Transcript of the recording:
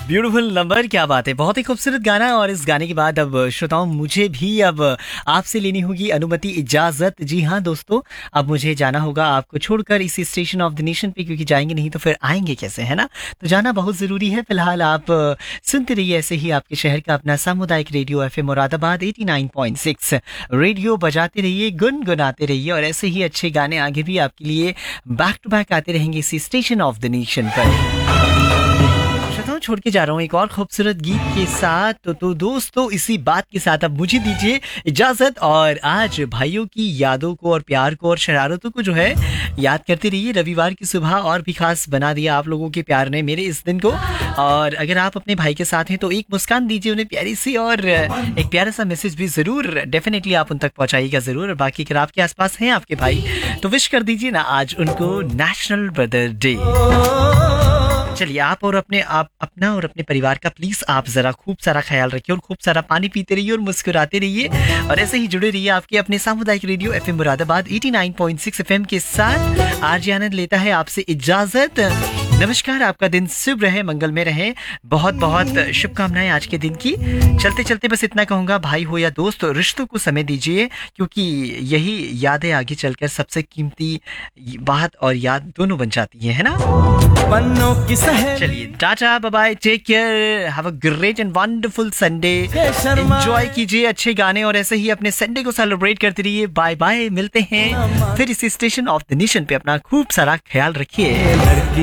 Beautiful number, क्या बात है, बहुत ही खूबसूरत गाना। और इस गाने के बाद अब श्रोताओं मुझे भी अब आपसे लेनी होगी अनुमति, इजाजत। जी हाँ दोस्तों, अब मुझे जाना होगा आपको छोड़कर इसी स्टेशन ऑफ द नेशन पे, क्योंकि जाएंगे नहीं तो फिर आएंगे कैसे, है ना। तो जाना बहुत जरूरी है। फिलहाल आप सुनते रहिए ऐसे ही आपके शहर का अपना सामुदायिक रेडियो एफएम मुरादाबाद 89.6। रेडियो बजाते रहिए, गुनगुनाते रहिए, और ऐसे ही अच्छे गाने आगे भी आपके लिए बैक टू बैक आते रहेंगे इसी स्टेशन ऑफ द नेशन पर। छोड़ के जा रहा हूँ एक और खूबसूरत गीत के साथ। तो दोस्तों इसी बात के साथ अब मुझे दीजिए इजाजत, और आज भाइयों की यादों को और प्यार को और शरारतों को जो है याद करते रहिए। रविवार की सुबह और भी खास बना दिया आप लोगों के प्यार ने मेरे इस दिन को। और अगर आप अपने भाई के साथ हैं तो एक मुस्कान दीजिए उन्हें प्यारी सी, और एक प्यारा सा मैसेज भी जरूर डेफिनेटली आप उन तक पहुंचाइएगा जरूर। और बाकी अगर आपके आसपास हैं आपके भाई तो विश कर दीजिए ना आज उनको नेशनल ब्रदर डे। चलिए आप अपना और अपने परिवार का प्लीज आप जरा खूब सारा ख्याल रखिए, और खूब सारा पानी पीते रहिए और मुस्कुराते रहिए, और ऐसे ही जुड़े रहिए आपके अपने सामुदायिक रेडियो एफएम मुरादाबाद 89.6 एफएम के साथ। आरजे आनंद लेता है आपसे इजाजत। नमस्कार, आपका दिन शुभ रहे, मंगल में रहे। बहुत बहुत शुभकामनाएं आज के दिन की। चलते चलते बस इतना कहूंगा, भाई हो या दोस्त, रिश्तों को समय दीजिए, क्योंकि यही यादें आगे चलकर सबसे कीमती बात और याद दोनों बन जाती है ना। चलिए Tata, bye bye, take care, have a great and wonderful Sunday. Enjoy कीजिए अच्छे गाने, और ऐसे ही अपने संडे को सेलिब्रेट करते रहिए। बाय बाय, मिलते हैं फिर इसी स्टेशन ऑफ द नेशन पे। अपना खूब सारा ख्याल रखिए।